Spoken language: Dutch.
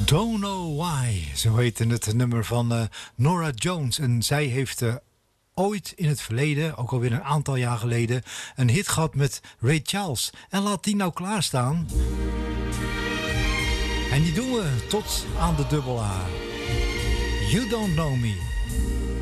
Don't Know Why, zo heette het nummer van Norah Jones. En zij heeft ooit in het verleden, ook alweer een aantal jaar geleden, een hit gehad met Ray Charles. En laat die nou klaarstaan. En die doen we tot aan de dubbel A. You Don't Know Me.